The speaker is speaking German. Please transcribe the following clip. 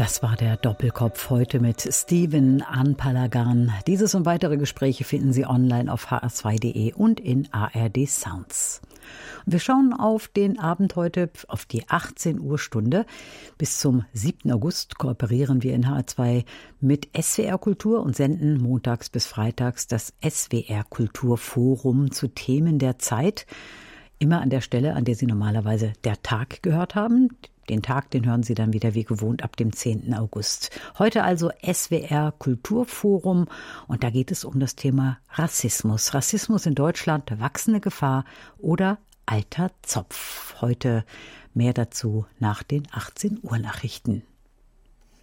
Das war der Doppelkopf heute mit Steven Anpalagan. Dieses und weitere Gespräche finden Sie online auf hr2.de und in ARD Sounds. Wir schauen auf den Abend heute, auf die 18 Uhr Stunde. Bis zum 7. August kooperieren wir in HR2 mit SWR Kultur und senden montags bis freitags das SWR Kulturforum zu Themen der Zeit. Immer an der Stelle, an der Sie normalerweise der Tag gehört haben. Den Tag, den hören Sie dann wieder wie gewohnt ab dem 10. August. Heute also SWR Kulturforum und da geht es um das Thema Rassismus. Rassismus in Deutschland, wachsende Gefahr oder alter Zopf. Heute mehr dazu nach den 18 Uhr Nachrichten.